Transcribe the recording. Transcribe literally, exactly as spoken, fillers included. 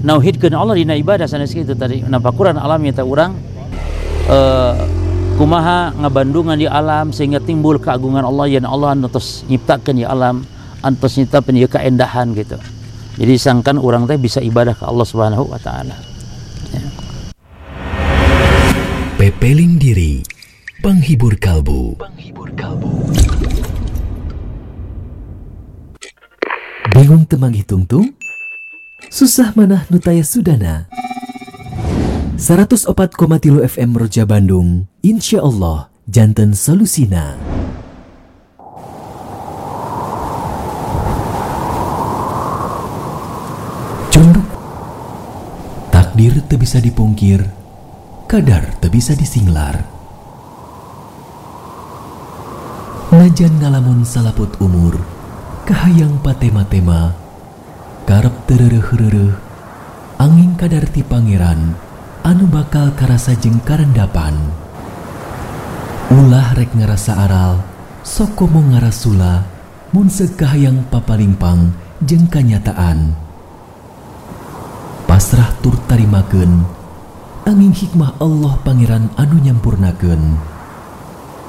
nauhidkeun Allah dina ibadah sanes kitu tadi napakuran alam eta urang uh, kumaha ngabandungan di alam sehingga timbul keagungan Allah yang Allah antos nyiptakeun di alam antos nyiptakeun ieu kaendahan gitu. Jadi sangkan urang teh bisa ibadah ke Allah Subhanahu wa taala. Ya. Pepeling diri, penghibur kalbu. Penghibur kalbu. Bingung temang hitung-tung? Susah manah nutaya sudana. seratus opat koma tilu F M Roja Bandung, insya Allah janten solusina. Cunduk. Takdir teu bisa dipungkir, kadar teu bisa disinglar. Najan ngalamun salaput umur, kahayang patema-tema, karep terereh-rereh, angin kadar ti pangeran, anu bakal karasa jeung karendapan. Ulah rek ngarasa aral, sok komo ngarasula, mun sekahayang papalimpang jeung kanyataan. Pasrah tur tarimakeun, angin hikmah Allah pangeran anu nyampurnakeun.